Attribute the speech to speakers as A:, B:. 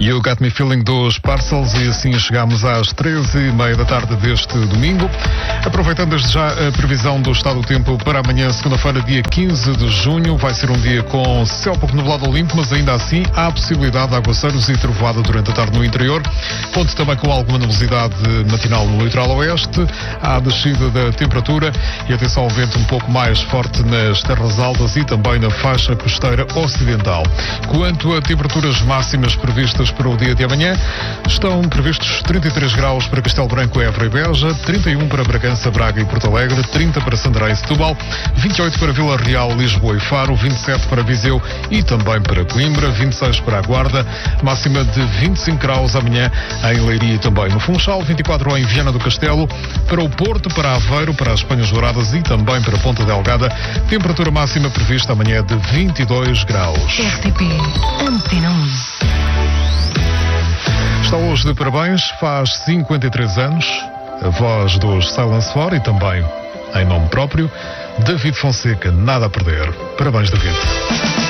A: You Got Me Feeling dos Parcels, e assim chegamos às 13h30 da tarde deste domingo. Aproveitando desde já a previsão do estado do tempo para amanhã, segunda-feira, dia 15 de junho. Vai ser um dia com céu pouco nublado ou limpo, mas ainda assim há a possibilidade de aguaceiros e trovoada durante a tarde no interior. Conto também com alguma nebulosidade matinal no litoral oeste. Há a descida da temperatura e atenção ao vento um pouco mais forte nas terras altas e também na faixa costeira ocidental. Quanto a temperaturas máximas previstas para o dia de amanhã, estão previstos 33 graus para Castelo Branco, Évora e Beja, 31 para Bragança, Braga e Porto Alegre, 30 para Santarém e Setúbal, 28 para Vila Real, Lisboa e Faro, 27 para Viseu e também para Coimbra, 26 para a Guarda, máxima de 25 graus amanhã em Leiria e também no Funchal, 24 em Viana do Castelo, para o Porto, para Aveiro, para as Penhas Douradas e também para Ponta Delgada, temperatura máxima prevista amanhã de 22 graus.
B: RTP Antena 1.
A: Está hoje de parabéns, faz 53 anos, a voz dos Silence 4 e também, em nome próprio, David Fonseca, nada a perder. Parabéns, David.